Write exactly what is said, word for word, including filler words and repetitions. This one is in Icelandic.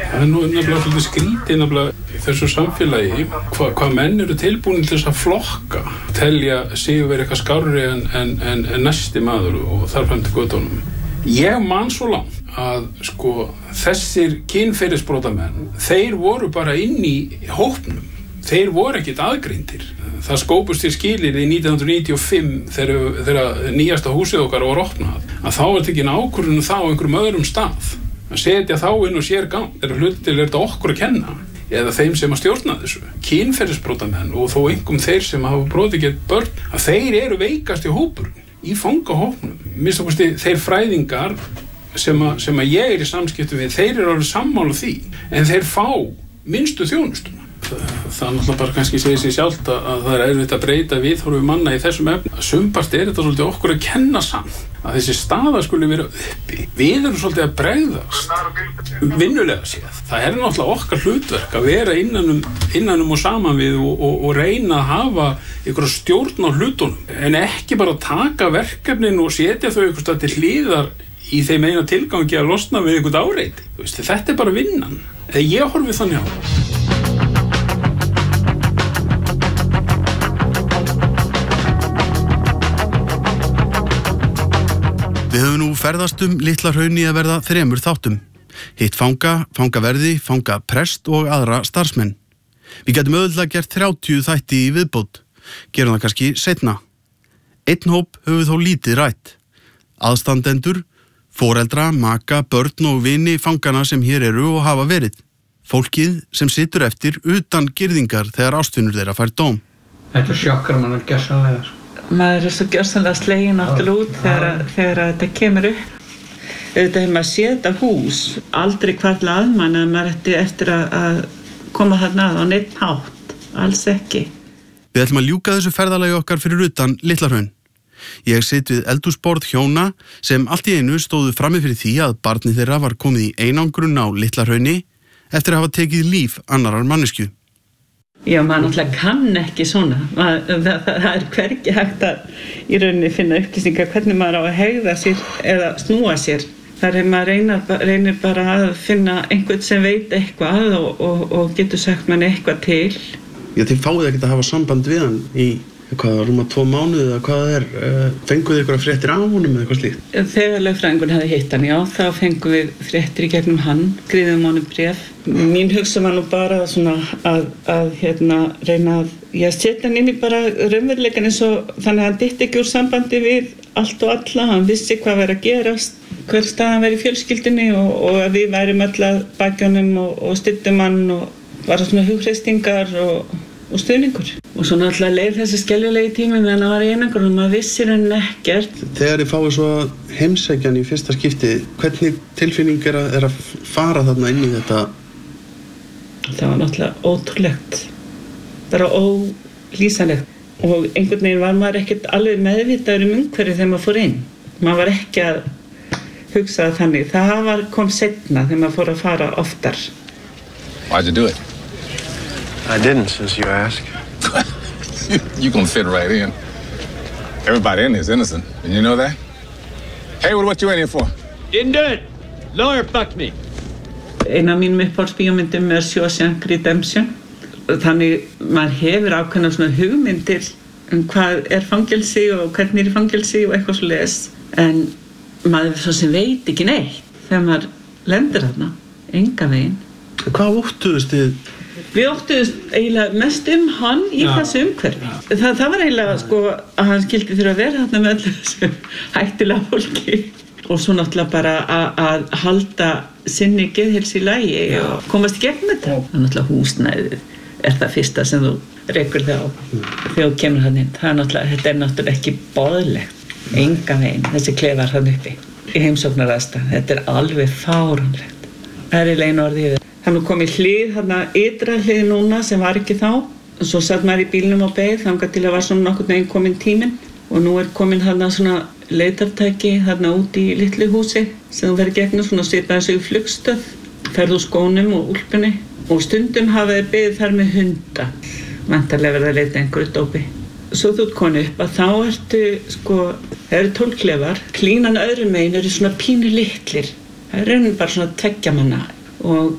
Það er nú nefnilega svolítið skrítið nefnilega í þessu samfélagi hvað hva menn eru tilbúin til þess að flokka, telja sig verið eitthvað skárri en, en, en, en næsti maður og þar fram til götunum. Ég man svo langt að sko þessir kynferðisbrotamenn, þeir voru bara inn í hópnum. Þeir voru ekkert aðgreindir. Það skópust til skilyrði í nítján hundruð níutíu og fimm þegar, þegar nýjasta húsið okkar var opnað. Að þá er tekin ákvörðun þá á einhverjum öðrum stað. Að setja þá inn og sér gang. Þeir eru hluti til er þetta okkur að kenna. Eða þeim sem að stjórna þessu. Kynferðisbrotamenn og þó einhverjum þeir sem hafa brotið gegn börn, að þeir eru veikast í hópurinn. Í fangahópnum. Minnst okkur þeir fræðingar sem að, sem að ég er í samskiptum við, þeir eru alveg sammála því, en þeir fá minnstu þjónustuna. Það, það náttúrulega bara kannski segir sig sjálft að, að það er erfitt að breyta viðhorfi manna í þessum efnum. Sumpart er þetta svolítið okkur að kenna saman, að þessi staða skuli vera uppi. Við erum svolítið að bregðast, vinnulega séð. Það er náttúrulega okkar hlutverk að vera innanum, innanum og saman við og, og, og reyna að hafa einhverja stjórn á hlutunum, en ekki bara taka verkefnin og setja þau einhvers stað til hliðar í þeim eina tilgangi að losna við einhvern áreiti. Veist, þetta er bara vinnan. Eða ég horfi þannig á. Við höfum nú ferðast um Litla Hrauni að verða þremur þáttum. Hitt fanga, fangaverði, fangaprest og aðra starfsmenn. Við getum auðvitað gert þrjátíu þætti í viðbót. Gerum það kannski seinna. Einn hóp höfum við þó lítið rætt. Aðstandendur, foreldra, maka, börn og vini fangana sem hér eru og hafa verið. Fólkið sem situr eftir utan girðingar þegar ástvinur þeirra fær dóm. Þetta sjokkar mann að gjörsamlega, sko. Maður er svo gjörsamlega sleginn náttúrulega út þegar, þegar þetta kemur upp. Auðvitað hefur maður séð þetta hús, aldrei hvarfla að mann að maður ætti eftir að, að koma þarna að á neitt hátt, alls ekki. Við ætlum að ljúka þessu ferðalagi okkar fyrir utan Litla Hraun. Ég sit við eldhúsborð hjóna sem allt í einu stóðu frammi fyrir því að barnið þeirra var komið í einangrun á Litla Hrauni eftir að hafa tekið líf annarar manneskju. Já, maður náttúrulega kann ekki svona. Maður, það, það er hvergi hægt að í rauninni finna upplýsingar hvernig maður á að hegða sér eða snúa sér. Þar er maður reynir, reynir bara að finna einhvern sem veit eitthvað og, og, og getur sagt manni eitthvað til. Já, þið fáið ekkert að hafa samband við hann í hvað, rúma tvo mánuði eða hvað það er. Fenguð þið eitthvað fréttir af honum eða eitthvað slíkt? Þegar lögfræðingurinn hefði hitt hann, já, þá fengum við fréttir í gegnum hann, skrifum honum bréf. Mín hugsa var nú bara svona að, að hérna, reyna að ég setja hann inn í bara raunveruleikann eins og þannig að hann dytti ekki úr sambandi við allt og alla. Hann vissi hvað væri að gerast, hver staðan væri í fjölskyldunni og, og að við værum öll að baki honum og, og styddum hann og var svona hugreistingar og og stuðningur. Og svo náttúrulega leið þessi skelfilegi tími meðan það var í einangrun og maður vissi rauninni ekkert. Þegar þið fáið svo heimsækjan í fyrsta skipti, hvernig tilfinning er að, er að fara þarna inn í þetta? Það var náttúrulega ótrúlegt. Bara ólýsanlegt. Og einhvern veginn var maður ekkert alveg meðvitaður um umhverfið þegar maður fór inn. Maður var ekki að hugsa það þannig. Það var, kom seinna þegar maður fór að fara oftar. Why'd you do it? I didn't, since you asked. you, you gonna fit right in. Everybody in here is innocent, and you know that? Hey, what you in here for? Didn't do it. Lawyer fucked me. Einn af mínum uppáhaldsbíómyndum er Shawshank Redemption. Þannig maður hefur ákveðna svona hugmyndir um hvað er fangelsi og hvernig er í fangelsi og eitthvað svo les. En maður svo sem veit ekki neitt þegar maður lendir þarna, enga veginn. Hvað óttuðust þið? Við óttuðust eiginlega mest um hann í ja. Þessu umhverfi. Það, það var eiginlega sko að hann skildi þurfa að vera þarna með öllu þessu hættulega fólki og svo náttúrulega bara að, að halda sinni geðheilsu í lagi ja. Og komast í gegnum þetta. Það er náttúrulega húsnæðið er það fyrsta sem þú rekur þig á mm. þegar þú kemur hann inn. Það er náttúrulega, þetta er náttúrulega ekki boðlegt, enga veginn, þessi klefar hann uppi í heimsóknaraðstæð. Þetta er alveg fáránlegt. Það er eiginlega einu orðið yfir. Það er nú komið hlið, þarna ytra hlið núna sem var ekki þá. Svo satt maður í bílnum á beið þangað til að var svona nokkurn veginn kominn tíminn. Og nú er komin þarna svona leitartæki þarna út í litlu húsi sem þú verður gegnum svona svipaði sig í flugstöð. Ferð úr skónum og úlpunni. Og stundum hafa þeir beðið þar með hunda. Væntanlega verða að leita einhverju dópi. Svo þú ert konu upp að þá ertu, sko, það eru tólf klefar. Klínan öðrum megin eru svona pínu litlir. Það er raunin bara svona tveggja manna. Og